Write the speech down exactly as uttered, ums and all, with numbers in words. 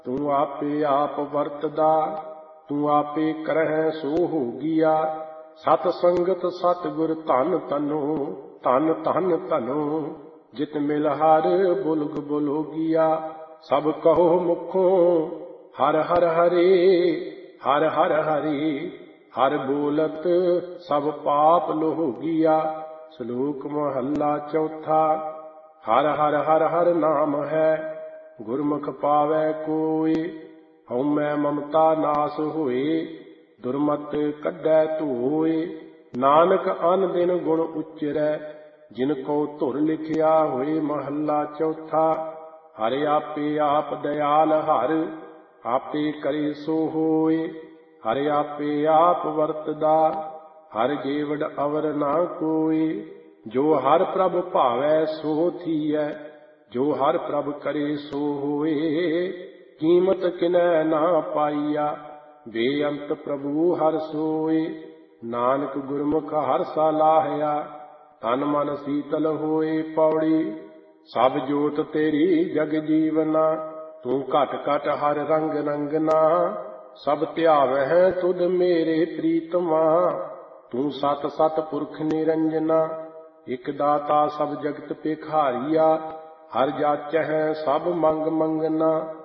ਤੂੰ ਆਪੇ ਆਪ ਵਰਤਦਾ, ਤੂੰ ਆਪੇ ਕਰਹਿ ਸੋ ਹੋਗੀਆ। ਸਤ ਸੰਗਤ ਸਤਿਗੁਰ ਧਨ ਤਨੋ, ਧਨ ਧਨ ਧਨੋ। ਜਿਤ ਮਿਲ ਹਰ ਬੁਲਗ ਬੁਲੋਗੀਆ। ਸਭ ਕਹੋ ਮੁਖੋਂ ਹਰ ਹਰ ਹਰੇ, ਹਰ ਹਰ ਹਰੇ। ਹਰ ਬੋਲਤ ਸਭ ਪਾਪ ਲੋਗੀਆ। ਸ਼ਲੋਕ ਮਹੱਲਾ ਚੌਥਾ। ਹਰ ਹਰ ਹਰ ਹਰ ਨਾਮ ਹੈ, ਗੁਰਮੁਖ ਪਾਵੈ ਕੋਇ। ਹਉਮੈ ਮਮਤਾ ਨਾਸ ਹੋਏ, ਦੁਰਮਤ ਕੱਢੈ ਧੋਇ। ਨਾਨਕ ਅਨ ਦਿਨ ਗੁਣ ਉਚਰੈ, ਜਿਨ ਕੋ ਧੁਰ ਲਿਖਿਆ ਹੋਏ। ਮਹੱਲਾ ਚੌਥਾ। ਹਰਿ ਆਪੇ ਆਪ ਦਇਆਲ ਹਰਿ, ਆਪੇ ਕਰੇ ਸੋ ਹੋਇ। ਹਰਿ ਆਪੇ ਆਪ ਵਰਤਦਾ, ਹਰਿ ਜੀਵੜ ਅਵਰ ਨਾ ਕੋਈ। ਜੋ ਹਰਿ ਪ੍ਰਭ ਭਾਵੈ ਸੋ ਥੀਐ, ਜੋ ਹਰਿ ਪ੍ਰਭ ਕਰੇ ਸੋ ਹੋਏ। ਕੀਮਤ ਕਿਨੈ ਨਾ ਪਾਈਆ, ਬੇਅੰਤ ਪ੍ਰਭੂ ਹਰਿ ਸੋਇ। ਨਾਨਕ ਗੁਰਮੁਖ ਹਰਿ ਸਲਾਹਿਆ, ਤਨ ਮਨ ਸੀਤਲ ਹੋਏ। ਪੌੜੀ। ਸਭ ਜੋਤ ਤੇਰੀ ਜਗ ਜੀਵਨਾ, ਤੂੰ ਘਟ ਘਟ ਹਰ ਰੰਗ ਰੰਗਨਾ। ਸਭ ਧਿਆਵਹਿ ਤੁਧ ਮੇਰੇ ਪ੍ਰੀਤਮਾ, ਤੂੰ ਸਤ ਸਤ ਪੁਰਖ ਨਿਰੰਜਨਾ। ਇਕ ਦਾਤਾ ਸਭ ਜਗਤ ਭਿਖਾਰੀਆ, ਹਰਿ ਜਾਚਹਿ ਸਭ ਮੰਗ ਮੰਗਨਾ।